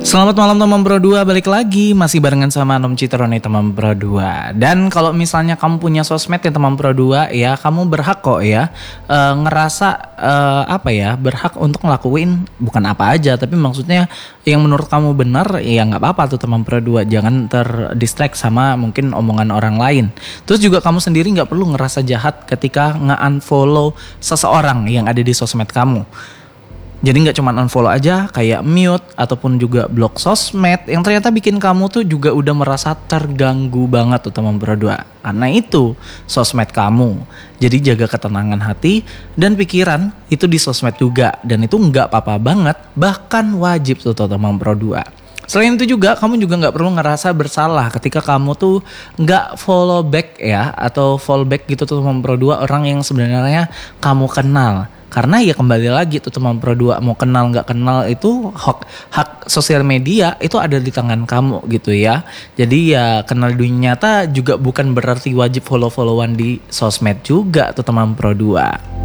Selamat malam teman Pro 2, balik lagi masih barengan sama Nom Citron nih teman Pro 2. Dan kalau misalnya kamu punya sosmed ya teman Pro 2 ya, kamu berhak kok ya ngerasa berhak untuk ngelakuin bukan apa aja, tapi maksudnya yang menurut kamu benar ya nggak apa-apa tuh teman Pro 2. Jangan terdistract sama mungkin omongan orang lain. Terus juga kamu sendiri nggak perlu ngerasa jahat ketika nge-unfollow seseorang yang ada di sosmed kamu. Jadi gak cuma unfollow aja, kayak mute ataupun juga blok sosmed yang ternyata bikin kamu tuh juga udah merasa terganggu banget tuh teman Pro 2. Karena itu sosmed kamu. Jadi jaga ketenangan hati dan pikiran itu di sosmed juga. Dan itu gak apa-apa banget, bahkan wajib tuh teman Pro 2. Selain itu juga kamu juga gak perlu ngerasa bersalah ketika kamu tuh gak follow back ya, atau follow back gitu tuh teman Pro 2 orang yang sebenarnya kamu kenal. Karena ya kembali lagi tuh teman Pro 2, mau kenal gak kenal itu hak sosial media itu ada di tangan kamu gitu ya. Jadi ya kenal dunia nyata juga bukan berarti wajib follow-followan di sosmed juga tuh teman Pro 2.